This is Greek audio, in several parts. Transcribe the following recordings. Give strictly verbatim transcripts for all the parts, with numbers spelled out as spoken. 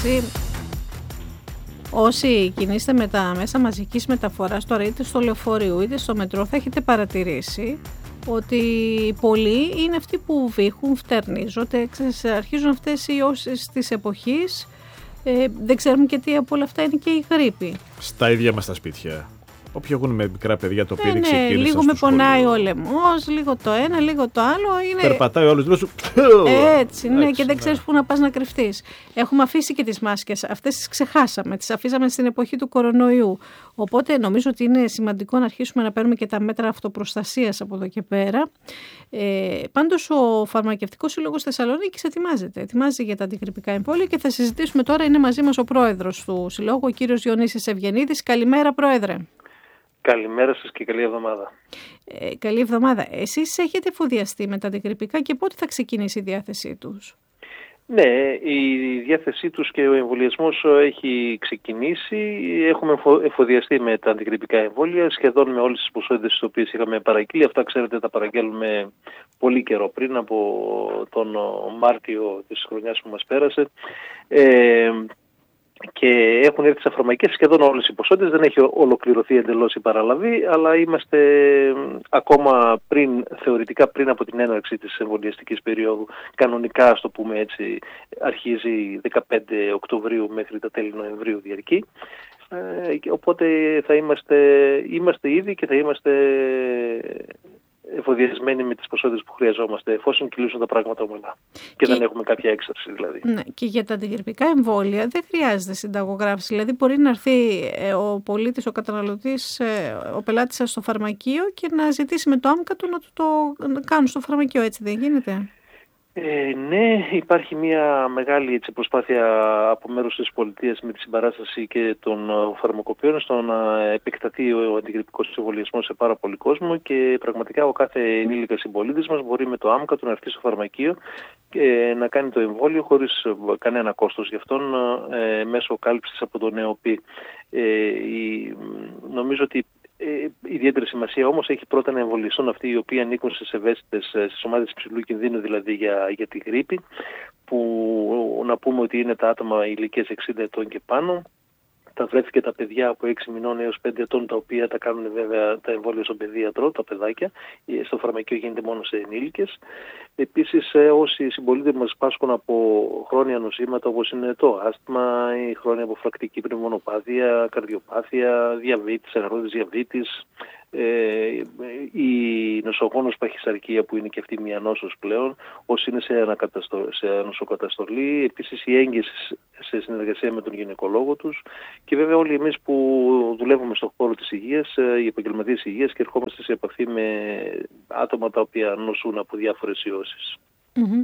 έτσι. Όσοι κινείστε με τα μέσα μαζικής μεταφοράς, τώρα είτε στο λεωφορείο είτε στο μετρό, θα έχετε παρατηρήσει ότι πολλοί είναι αυτοί που βήχουν, φτερνίζονται, αρχίζουν αυτές οι ιώσεις της εποχής. Ε, δεν ξέρουμε και τι από όλα αυτά είναι και η γρίπη. Στα ίδια μας τα σπίτια. Όποιοι έχουν με μικρά παιδιά το οποίο ναι, ξεκίνησαν ναι, λίγο στο με πονάει σχολείο. ο λαιμός, λίγο το ένα, λίγο το άλλο. Είναι... Περπατάει ο άλλος δίπλα σου. Έτσι, ναι, Έτσι, και δεν ναι. ξέρεις πού να πας να κρυφτείς. Έχουμε αφήσει και τις μάσκες, αυτές τις ξεχάσαμε, τις αφήσαμε στην εποχή του κορονοϊού. Οπότε νομίζω ότι είναι σημαντικό να αρχίσουμε να παίρνουμε και τα μέτρα αυτοπροστασίας από εδώ και πέρα. Ε, πάντως ο Φαρμακευτικός Σύλλογος Θεσσαλονίκης ετοιμάζεται. Ετοιμάζει για τα αντιγρυπικά εμβόλια και θα συζητήσουμε τώρα. Είναι μαζί μας ο πρόεδρος του Συλλόγου, ο κύριος Διονύσης Ευγενίδης. Καλημέρα, πρόεδρε. Καλημέρα σας και καλή εβδομάδα. Ε, καλή εβδομάδα. Εσείς έχετε εφοδιαστεί με τα αντιγρυπικά και πότε θα ξεκινήσει η διάθεσή τους? Ναι, η διάθεσή τους και ο εμβολιασμός έχει ξεκινήσει. Έχουμε εφοδιαστεί με τα αντιγρυπικά εμβόλια σχεδόν με όλες τις ποσότητες τις οποίες είχαμε παραγγείλει. Αυτά, ξέρετε, τα παραγγέλνουμε πολύ καιρό πριν, από τον Μάρτιο της χρονιάς που μας πέρασε. Ε, Και έχουν έρθει στα φαρμακεία σχεδόν όλες οι ποσότητες. Δεν έχει ολοκληρωθεί εντελώς η παραλαβή, αλλά είμαστε ακόμα πριν, θεωρητικά πριν από την έναρξη της εμβολιαστικής περίοδου. Κανονικά, ας το πούμε έτσι, αρχίζει δεκαπέντε Οκτωβρίου μέχρι τα τέλη Νοεμβρίου διαρκεί. Ε, οπότε θα είμαστε, είμαστε ήδη και θα είμαστε εφοδιασμένοι με τις ποσότητες που χρειαζόμαστε, εφόσον κυλήσουν τα πράγματα ομαλά. Και, και δεν έχουμε κάποια έξαρση δηλαδή. Ναι, και για τα αντιγρυπικά εμβόλια δεν χρειάζεται συνταγογράφηση. Δηλαδή μπορεί να έρθει ο πολίτης, ο καταναλωτής, ο πελάτης σας στο φαρμακείο και να ζητήσει με το άμκα του να του το κάνουν στο φαρμακείο, έτσι δεν γίνεται? Ε, ναι, υπάρχει μια μεγάλη έτσι, προσπάθεια από μέρους της πολιτείας με τη συμπαράσταση και των φαρμακοποιών στο να επεκταθεί ο αντιγρυπικός εμβολιασμός σε πάρα πολύ κόσμο και πραγματικά ο κάθε ενήλικας συμπολίτης μας μπορεί με το άμκα του να έρθει στο φαρμακείο και να κάνει το εμβόλιο χωρίς κανένα κόστος γι' αυτόν ε, μέσω κάλυψης από τον ΕΟΠΗ. Ε, η, νομίζω ότι Ε, ιδιαίτερη σημασία όμως έχει πρώτα να εμβολιαστούν αυτοί οι οποίοι ανήκουν στις ευαίσθητες, στις ομάδες υψηλού κινδύνου, δηλαδή για, για τη γρίπη, που να πούμε ότι είναι τα άτομα ηλικίας εξήντα ετών και πάνω, τα βρέφη και τα παιδιά από έξι μηνών έως πέντε ετών, τα οποία τα κάνουν βέβαια τα εμβόλια στον παιδίατρο, τα παιδάκια, στο φαρμακείο γίνεται μόνο σε ενήλικες. Επίσης, όσοι συμπολίτες μας πάσχουν από χρόνια νοσήματα όπως είναι το άσθμα, η χρόνια αποφρακτική πνευμονοπάθεια, καρδιοπάθεια, διαβήτης, αγρότης διαβήτης, ε, η νοσογόνος παχυσαρκία που είναι και αυτή μια νόσος πλέον, όσοι είναι σε, ανακαταστο... σε νοσοκαταστολή, επίσης η έγκυση σε συνεργασία με τον γυναικολόγο τους και βέβαια όλοι εμείς που δουλεύουμε στον χώρο της υγείας, οι επαγγελματίες υγείας και ερχόμαστε σε επαφή με άτομα τα οποία νοσούν από διάφορες ιώσεις. Mm-hmm.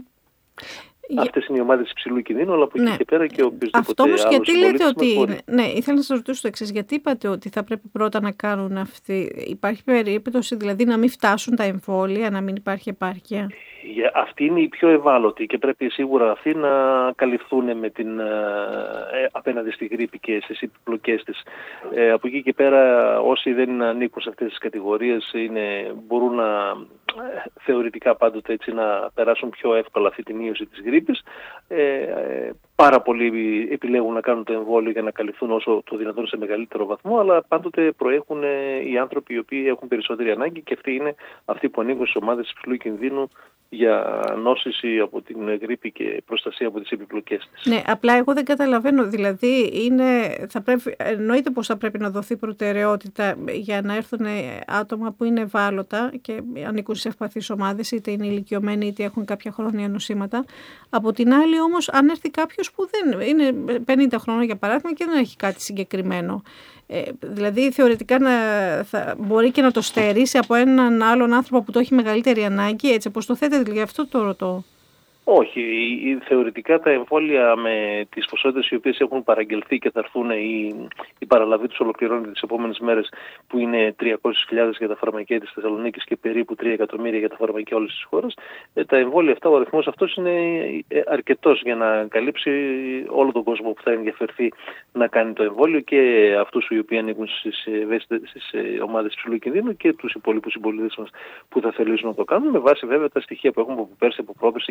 Αυτές είναι οι ομάδες υψηλού κινδύνου, αλλά από εκεί ναι. και πέρα και οποιοδήποτε αυτό όμως άλλος γιατί λέτε ότι... μπορεί. Ναι, ήθελα να σας ρωτήσω το εξής. Γιατί είπατε ότι θα πρέπει πρώτα να κάνουν αυτοί? Υπάρχει περίπτωση δηλαδή να μην φτάσουν τα εμβόλια, να μην υπάρχει επάρκεια? Αυτή είναι η πιο ευάλωτη και πρέπει σίγουρα αυτοί να καλυφθούν με την, ε, απέναντι στη γρίπη και στις επιπλοκές της. Ε, από εκεί και πέρα όσοι δεν ανήκουν σε αυτές τις κατηγορίες είναι, μπορούν να ε, θεωρητικά πάντοτε έτσι να περάσουν πιο εύκολα αυτή την ίωση της γρίπης. Ε, ε, πάρα πολλοί επιλέγουν να κάνουν το εμβόλιο για να καλυφθούν όσο το δυνατόν σε μεγαλύτερο βαθμό, αλλά πάντοτε προέχουν οι άνθρωποι οι οποίοι έχουν περισσότερη ανάγκη και αυτοί είναι αυτοί που ανήκουν σε ομάδες υψηλού κινδύνου για νόσηση από την γρίπη και προστασία από τις επιπλοκές της. Ναι, απλά εγώ δεν καταλαβαίνω, δηλαδή είναι, θα πρέπει, εννοείται πως θα πρέπει να δοθεί προτεραιότητα για να έρθουν άτομα που είναι ευάλωτα και ανήκουν σε ευπαθείς ομάδες, είτε είναι ηλικιωμένοι είτε έχουν κάποια χρόνια νοσήματα. Από την άλλη όμως, αν έρθει κάποιος που δεν είναι πενήντα χρόνια για παράδειγμα και δεν έχει κάτι συγκεκριμένο, Ε, δηλαδή θεωρητικά να, θα, μπορεί και να το στερήσει από έναν άλλον άνθρωπο που το έχει μεγαλύτερη ανάγκη, έτσι όπως το θέτε, δηλαδή αυτό το ρωτώ. Όχι, θεωρητικά τα εμβόλια με τις ποσότητες οι οποίες έχουν παραγγελθεί και θα έρθουν, η, η παραλαβή τους ολοκληρώνεται τις επόμενες μέρες, που είναι τριακόσιες χιλιάδες για τα φαρμακεία της Θεσσαλονίκης και περίπου τρία εκατομμύρια για τα φαρμακεία όλες τις χώρες. Ε, τα εμβόλια αυτά, ο αριθμός αυτός είναι αρκετός για να καλύψει όλο τον κόσμο που θα ενδιαφερθεί να κάνει το εμβόλιο, και αυτούς οι οποίοι ανήκουν στις, στις ομάδες υψηλού κινδύνου και τους υπόλοιπους συμπολίτες μας που θα θελήσουν να το κάνουν, με βάση βέβαια τα στοιχεία που έχουμε από πέρσι, από πρόπερσι και από πιο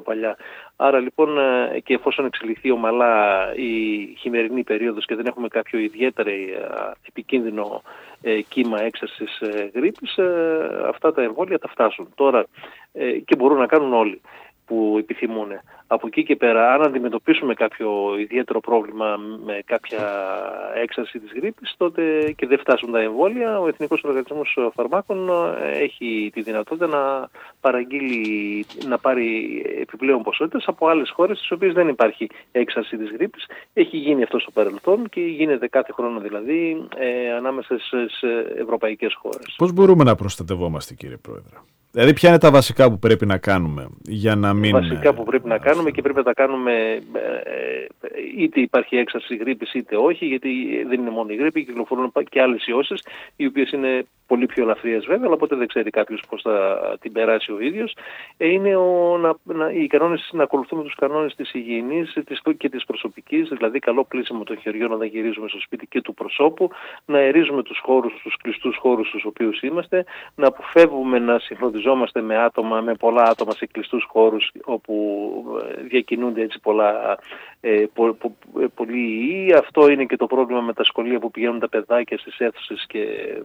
παλιά. Άρα λοιπόν και εφόσον εξελιχθεί ομαλά η χειμερινή περίοδος και δεν έχουμε κάποιο ιδιαίτερο επικίνδυνο κύμα έξαρσης γρίπης, αυτά τα εμβόλια τα φτάσουν τώρα και μπορούν να κάνουν όλοι που επιθυμούν. Από εκεί και πέρα, αν αντιμετωπίσουμε κάποιο ιδιαίτερο πρόβλημα με κάποια έξαρση της γρίπης, τότε και δεν φτάσουν τα εμβόλια, ο Εθνικός Οργανισμός Φαρμάκων έχει τη δυνατότητα να παραγγείλει, να πάρει επιπλέον ποσότητες από άλλες χώρες στις οποίες δεν υπάρχει έξαρση της γρίπης. Έχει γίνει αυτό στο παρελθόν και γίνεται κάθε χρόνο δηλαδή ε, ανάμεσα στις ευρωπαϊκές χώρες. Πώς μπορούμε να προστατευόμαστε, κύριε Πρόεδρε? Δηλαδή, ποια είναι τα βασικά που πρέπει να κάνουμε για να μην... Βασικά που πρέπει να κάνουμε και πρέπει να τα κάνουμε είτε υπάρχει έξαρση γρίπης είτε όχι, γιατί δεν είναι μόνο η γρίπη, κυκλοφορούν και άλλες ιώσεις, οι οποίες είναι πολύ πιο ελαφριές βέβαια, αλλά ποτέ δεν ξέρει κάποιος πώς θα την περάσει ο ίδιος. Είναι ο, να, να, οι κανόνες, να ακολουθούμε τους κανόνες της υγιεινής της, και της προσωπικής, δηλαδή καλό πλήσιμο των χεριών όταν γυρίζουμε στο σπίτι και του προσώπου, να αερίζουμε τους χώρους, τους κλειστούς χώρους στους οποίους είμαστε, να αποφεύγουμε να συγχρονιζόμαστε με άτομα, με πολλά άτομα σε κλειστούς χώρους όπου διακινούνται έτσι πολλά, ε, πο, πο, πολλοί ιοί. Αυτό είναι και το πρόβλημα με τα σχολεία που πηγαίνουν τα παιδάκια στις αίθουσες και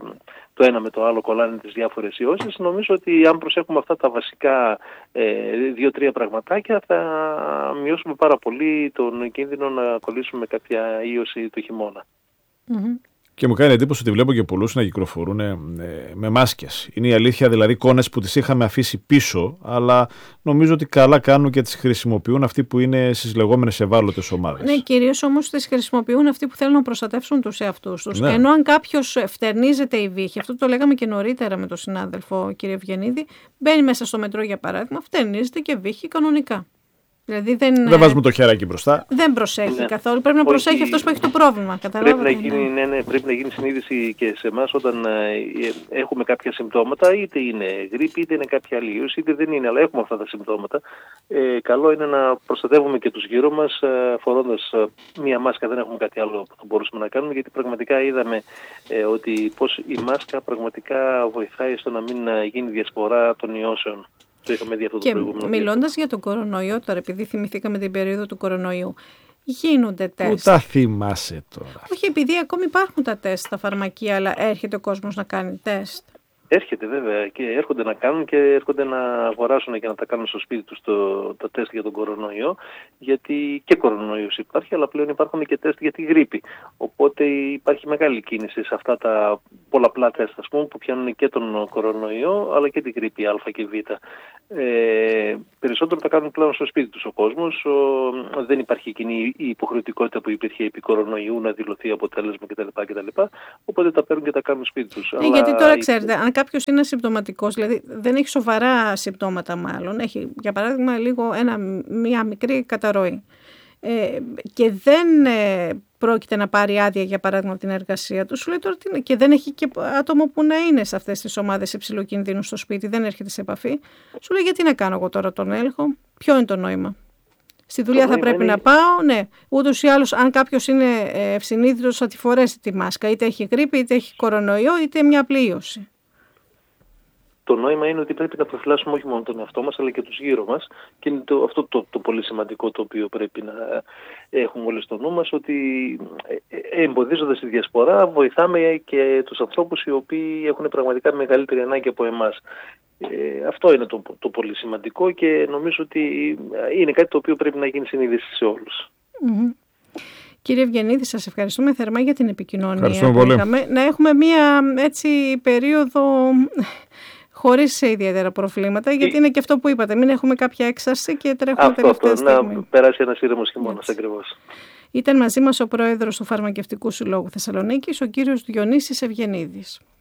το ένα με το άλλο κολλάνε τις διάφορες ιώσεις. Νομίζω ότι αν προσέχουμε αυτά τα βασικά ε, δύο-τρία πραγματάκια θα μειώσουμε πάρα πολύ τον κίνδυνο να κολλήσουμε κάποια ίωση του χειμώνα. Mm-hmm. Και μου κάνει εντύπωση ότι βλέπω και πολλούς να κυκλοφορούν ε, με μάσκες. Είναι η αλήθεια, δηλαδή εικόνες που τις είχαμε αφήσει πίσω, αλλά νομίζω ότι καλά κάνουν και τις χρησιμοποιούν αυτοί που είναι στις λεγόμενες ευάλωτες ομάδες. Ναι, κυρίως όμως τις χρησιμοποιούν αυτοί που θέλουν να προστατεύσουν τους εαυτούς τους. Ναι. Ενώ αν κάποιος φτερνίζεται η βύχη, αυτό το λέγαμε και νωρίτερα με τον συνάδελφο κύριο Ευγενίδη, μπαίνει μέσα στο μετρό για παράδειγμα, φτερνίζεται και βύχει κανονικά. Δηλαδή δεν, δεν βάζουμε το χεράκι μπροστά. Δεν προσέχει ναι. καθόλου. Πρέπει να Όχι, προσέχει αυτός που έχει το πρόβλημα. Πρέπει να, γίνει, ναι, ναι, πρέπει να γίνει συνείδηση και σε εμάς όταν ε, έχουμε κάποια συμπτώματα, είτε είναι γρίπη, είτε είναι κάποια άλλη ίωση, είτε δεν είναι, αλλά έχουμε αυτά τα συμπτώματα. Ε, καλό είναι να προστατεύουμε και τους γύρω μας, ε, φορώντας ε, μία μάσκα. Δεν έχουμε κάτι άλλο που θα μπορούσαμε να κάνουμε, γιατί πραγματικά είδαμε ε, ότι πώς η μάσκα πραγματικά βοηθάει στο να μην ε, γίνει διασπορά των ιώσεων. Και μιλώντας για τον κορονοϊό τώρα, επειδή θυμηθήκαμε την περίοδο του κορονοϊού, γίνονται τεστ. Πού τα θυμάσαι τώρα? Όχι, επειδή ακόμη υπάρχουν τα τεστ στα φαρμακεία, αλλά έρχεται ο κόσμος να κάνει τεστ. Έρχεται βέβαια και έρχονται να κάνουν και έρχονται να αγοράσουν και να τα κάνουν στο σπίτι τους το, το τεστ για τον κορονοϊό, γιατί και κορονοϊός υπάρχει, αλλά πλέον υπάρχουν και τεστ για τη γρίπη. Οπότε υπάρχει μεγάλη κίνηση σε αυτά τα πολλαπλά τεστ, ας πούμε, που πιάνουν και τον κορονοϊό, αλλά και τη γρίπη Α και Β. Ε, περισσότερο τα κάνουν πλέον στο σπίτι τους ο κόσμος. Ο, δεν υπάρχει εκείνη η υποχρεωτικότητα που υπήρχε επί κορονοϊού να δηλωθεί αποτέλεσμα κτλ. κτλ. Οπότε τα παίρνουν και τα κάνουν σπίτι τους. Ε, αλλά γιατί τώρα η... ξέρετε, αν κάποιος είναι ασυμπτωματικός, δηλαδή δεν έχει σοβαρά συμπτώματα μάλλον, έχει για παράδειγμα λίγο ένα, μια μικρή καταρροή ε, και δεν ε, πρόκειται να πάρει άδεια για παράδειγμα από την εργασία του, σου λέει τώρα τι, και δεν έχει και άτομο που να είναι σε αυτές τις ομάδες υψηλού κινδύνου στο σπίτι, δεν έρχεται σε επαφή, σου λέει γιατί να κάνω εγώ τώρα τον έλεγχο, ποιο είναι το νόημα? Στη δουλειά θα πρέπει είναι... να πάω, ναι. Ούτως ή άλλως, αν κάποιος είναι ευσυνείδητος, θα τη φορέσει τη μάσκα. Είτε έχει γρίπη, είτε έχει κορονοϊό, είτε μια πλοίωση. Το νόημα είναι ότι πρέπει να προφυλάσσουμε όχι μόνο τον εαυτό μας, αλλά και τους γύρω μας. Και είναι το, αυτό το, το πολύ σημαντικό το οποίο πρέπει να έχουμε όλοι στο νου μας, ότι εμποδίζοντας τη διασπορά βοηθάμε και τους ανθρώπους οι οποίοι έχουν πραγματικά μεγαλύτερη ανάγκη από εμάς. Ε, αυτό είναι το, το πολύ σημαντικό και νομίζω ότι είναι κάτι το οποίο πρέπει να γίνει συνείδηση σε όλους. Mm-hmm. Κύριε Ευγενίδη, σας ευχαριστούμε θερμά για την επικοινωνία που πολύ. είχαμε. Να έχουμε μία έτσι περίοδο χωρίς ιδιαίτερα προβλήματα, γιατί είναι και αυτό που είπατε, μην έχουμε κάποια έξαρση και τρέχουμε αυτό, τελευταία αυτό, στιγμή. Να περάσει ένας ήρεμος χειμώνας ακριβώς. Ήταν μαζί μας ο πρόεδρος του Φαρμακευτικού Συλλόγου Θεσσαλονίκης, ο κύριος Διονύσης Ευγενίδης.